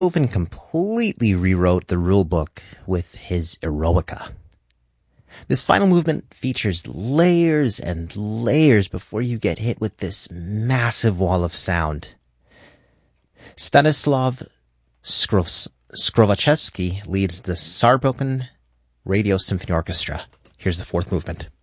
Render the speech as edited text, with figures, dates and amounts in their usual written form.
Beethoven completely rewrote the rulebook with his Eroica. This final movement features layers and layers before you get hit with this massive wall of sound. Stanislav Skrovačevsky leads the Saarbrücken Radio Symphony Orchestra. Here's the fourth movement.